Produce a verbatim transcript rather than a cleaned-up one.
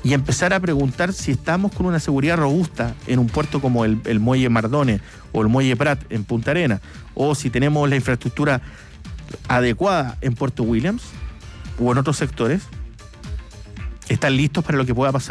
y empezar a preguntar si estamos con una seguridad robusta en un puerto como el, el Muelle Mardones o el Muelle Prat en Punta Arenas, o si tenemos la infraestructura adecuada en Puerto Williams o en otros sectores. ¿Están listos para lo que pueda pasar